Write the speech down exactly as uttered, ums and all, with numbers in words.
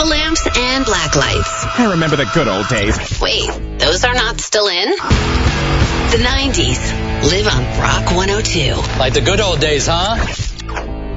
lamps and black lights. I remember the good old days. Wait, those are not still in? The nineties. Live on Rock one oh two. Like the good old days, huh?